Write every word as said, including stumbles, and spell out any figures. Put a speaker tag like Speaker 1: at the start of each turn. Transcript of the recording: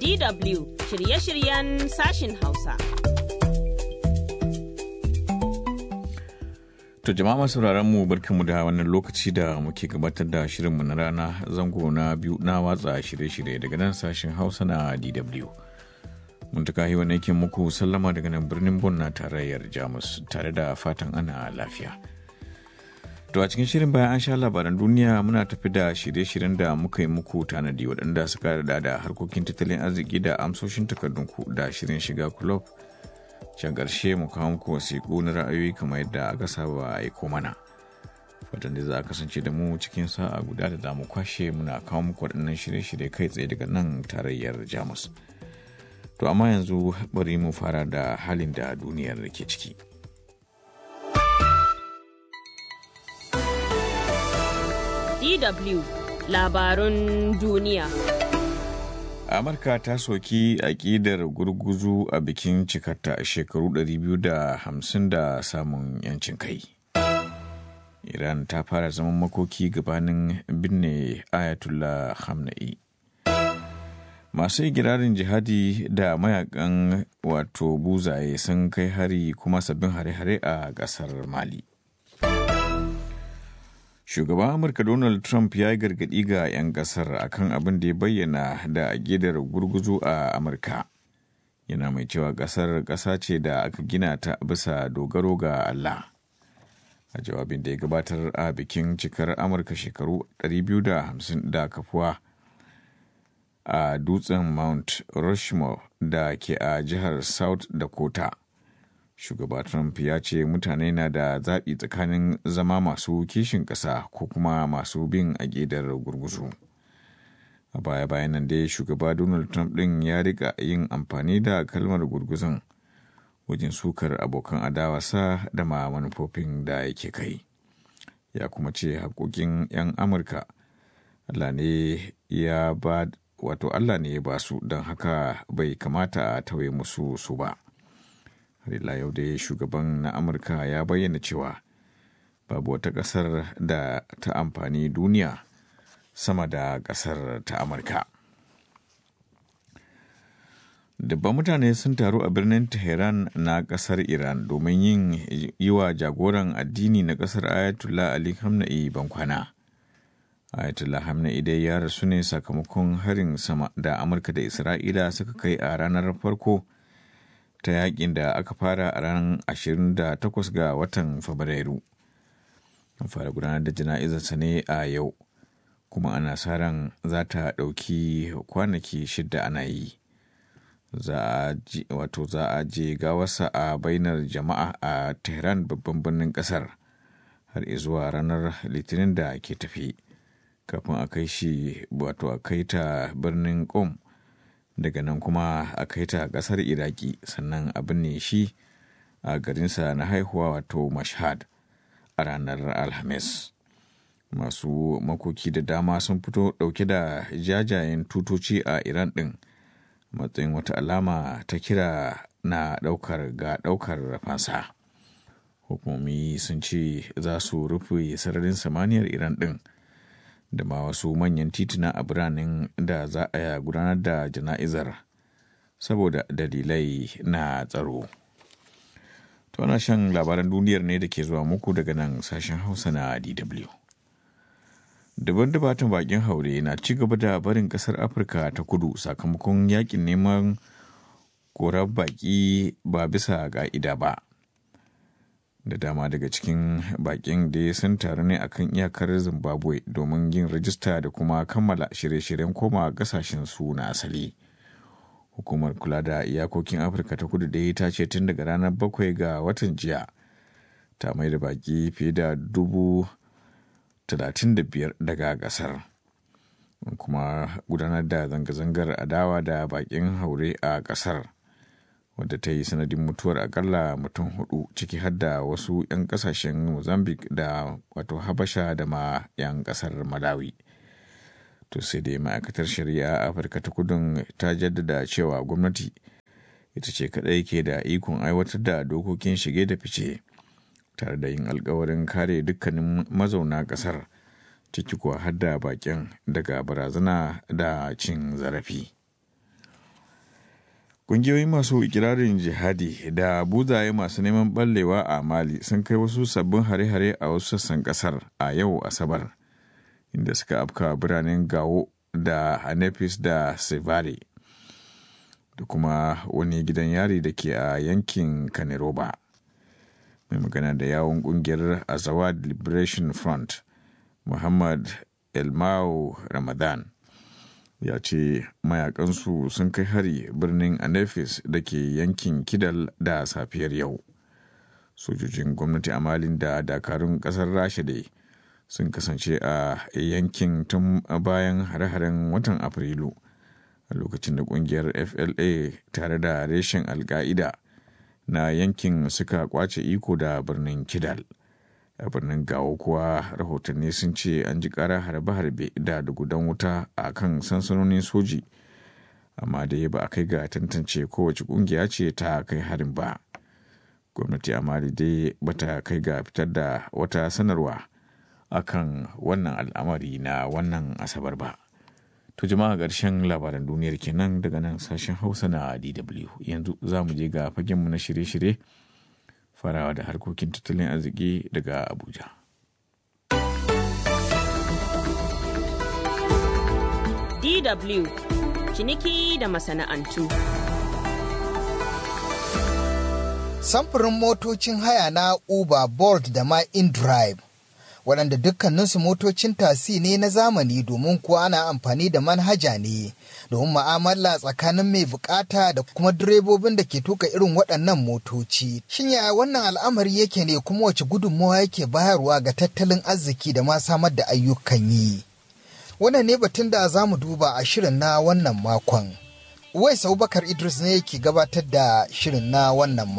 Speaker 1: D W shirye-shiryen sashin Hausa.
Speaker 2: To jama'a masu mu barkanmu da wannan lokaci da muke gabatar da shirinmu na rana zango na biyu na watsa shirye-shirye daga nan sashen Hausa na D W. Mun ta kahi wani yake muku sallama daga nan birnin Bonn na tarayyar Jamus tare da fatan ana lafiya. To a cikin shirin bayan an sha labaran duniya muna tafi da shirye-shiryen da muka yi muku tanadi waɗanda suka da da harkokin tattalin arziki da amsoshin takardunku da shirin shiga kulob. Can ƙarshe mu kawo muku wasiƙu na ra'ayoyi kamar yadda aka saba aiko mana. Fatan da za a kasance da mu cikin sa'a guda da za mu kwashe muna kawo muku waɗannan shirye-shirye kai tsaye daga nan tarayyar Jamus. To amma yanzu bari mu fara da halin da duniyar ke ciki.
Speaker 1: D W labarun duniya.
Speaker 2: Amurka ta soki aƙidar gurguzu a bikin cikarta a shekaru ɗari biyu da hamsin da samun yancin kai. Iran ta fara zaman makoki gabanin binne Ayatollah Khamenei. Masu igirarin jihadi da mayakan wato buzaye sun kai hari kuma sabbin hare-hare a ƙasar Mali. Shugaban Amurka Donald Trump ya yi gargaɗi ga 'yan ƙasar akan abin da ya bayyana da agidar gurguzu a Amurka. Yana mai cewa ƙasar ƙasa ce da aka gina ta bisa dogaro ga Allah. A jawabin da ya gabatar a bikin cikar Amurka shekaru ɗari biyu da hamsin da kafuwa a dutsen Mount Rushmore da ke a jihar South Dakota. Shugaba Trump ya ce mutane na da zaɓi tsakanin zama masu kishin ƙasa ko kuma masu bin aƙidar gurguzu. A baya-bayan nan dai shugaba Donald Trump ɗin ya riƙa yin amfani da kalmar gurguzun wajen sukar abokan adawarsa da ma manufofin da yake kai. Ya kuma ce haƙoƙin 'yan Amurka Allah ne ya ba wato Allah ne ya ba su don haka bai kamata a tauye musu su ba. Har ila yau dai shugaban na Amurka ya bayyana cewa babu wata ƙasar da ta amfani duniya sama da ƙasar ta Amurka. Dabban mutane sun taru a birnin Tehran na ƙasar Iran domin yin yi wa jagoran addini na ƙasar Ayatollah Ali Khamenei bankwana. Ayatollah Khamenei dai ya rasu ne sakamakon harin sama da Amurka da Isra'ila suka kai a ranar farko ta yakin da aka fara a ranar ashirin da takwas ga watan Fabrairu. An fara gudanar da jana'izarsa ne a yau, kuma ana sa ran za ta ɗauki kwanaki shida ana yi. Za a wato za a je gawarsa a bainar jama'a a Tehran babban birnin ƙasar har zuwa ranar Litinin da ke tafi, kafin a kai shi wato a kai ta birnin Qom. Daga nan kuma a kai ta ƙasar Iraki sannan a binne shi a garinsa na haihuwa wato Mashhad a ranar Alhamis. Masu makoki da dama sun fito ɗauke da jajayen tutoci a Iran ɗin matsayin wata alama ta kira na ɗaukar ga ɗaukar fansa. Hukumomi sun ce za su rufe sararin samaniyar Iran ɗin da ma wasu manyan tituna a biranen da za a gudanar da jana'izar saboda dalilai na tsaro. To ana shan labaran duniyar ne da ke zuwa muku daga nan sashen Hausa na D W. Daban dubatan bakin haure na ci gaba da barin kasar Afirka ta kudu sakamakon yakin neman korar baki ba bisa ka'ida ba. Da dama daga cikin bakin da sun taru ne akan iyakar Zimbabwe domin yin rajista da kuma kammala shirye-shiryen koma kasashen su na asali. Hukumar kula da iyakokin Afirka ta kudu dai ta ce tun daga ranar bakwai ga watan jiya ta mai da baki fiye da dubu talatin da biyar daga kasar. Kuma gudanar da zanga-zangar adawa da bakin haure a kasar, wadda ta yi sanadin mutuwar akalla mutum hudu ciki har da wasu 'yan kasashen Mozambique da wato Habasha da ma 'yan kasar Malawi. To sai dai ma'aikatar shari'a Afirka ta kudun ta jaddada cewa gwamnati ita ce kadai ke da ikon aiwatar da dokokin shige da fice tare da yin alkawarin kare dukkanin mazauna kasar, ciki kuwa har da bakin daga barazana da cin zarafi. Ƙungiyoyi masu ikirarin jihadi da buzaye masu neman ɓallewa a Mali sun kai wasu sabbin hare-hare a wasu sassan ƙasar a yau Asabar, inda suka afka biranen Gao da Anefis da Sevare da kuma wani gidan yari da ke a yankin Kaneroba. Mai magana da yawon ƙungiyar Azawad Liberation Front, Muhammad Elmao Ramadan, ya ce mayakansu sun kai hari birnin Anefis da ke yankin Kidal da safiyar yau. Sojojin gwamnati a Malin da dakarun kasar Rasha dai sun kasance a yankin tun bayan hare-haren watan Afrilu, a lokacin da kungiyar F L A tare da reshen Al-Qaida na yankin suka kwace iko da birnin Kidal. A birnin Gao kuwa rahotanni sun ce an ji ƙara harbe-harbe da dugudan wuta a kan sansanonin soji, amma dai ba a kai ga tantance kowace ƙungiya ce ta kai harin ba. Gwamnati a Mali dai bata kai ga fitar da wata sanarwa akan wannan al'amari na wannan Asabar ba. To jama'a, ƙarshen labaran duniyar kenan daga nan sashen Hausa na D W. Yanzu za mu je ga fagenmu na shirye-shirye, farawa da harkokin tattalin arziki daga Abuja.
Speaker 1: D W ciniki da masana'antu.
Speaker 3: Samfurin motocin haya na Uber, Bolt da ma InDrive, waɗanda dukkaninsu motocin tasi ne na zamani, domin kuwa ana amfani da manhaja ne domin ma'amala tsakanin mai bukata da kuma direbobin da ke tuka irin waɗannan motoci. Shin yaya wannan al'amari yake ne, kuma wace gudunmawa yake bayarwa ga tattalin arziki da ma samar da ayyukan yi? Wannan ne batun da za mu duba a shirin na wannan makon. Uwais Abubakar Idris ne yake gabatar da shirin na wannan makon.